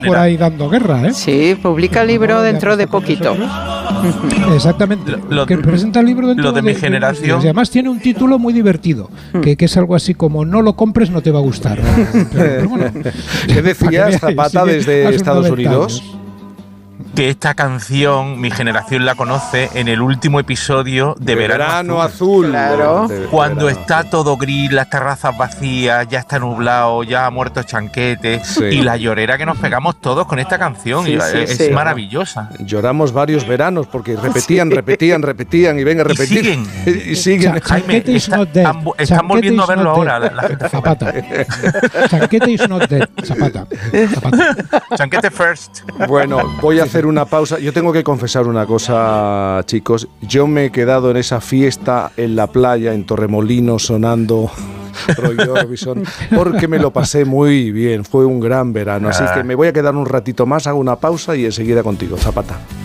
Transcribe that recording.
por ahí dando guerra, ¿eh? Sí, publica el libro dentro de poquito. Exactamente. Que presenta el libro dentro de mi generación. Y además tiene un título muy divertido, que es algo así como "No lo compres, no te va a gustar". Pero bueno, ¿qué decías, Zapata, desde Estados Unidos? Que esta canción, mi generación la conoce en el último episodio de Verano Azul. Claro. Cuando está todo gris, las terrazas vacías, ya está nublado, ya ha muerto Chanquete, y la llorera que nos pegamos todos con esta canción, es maravillosa. Lloramos varios veranos porque repetían y venga a repetir. Y siguen. Jaime, están volviendo a verlo ahora la gente. Zapata. Chanquete is not dead. Zapata. Chanquete first. Bueno, voy a hacer una pausa. Yo tengo que confesar una cosa, chicos. Yo me he quedado en esa fiesta en la playa, en Torremolinos, sonando Roy Orbison, porque me lo pasé muy bien. Fue un gran verano. Así que me voy a quedar un ratito más, hago una pausa y enseguida contigo, Zapata.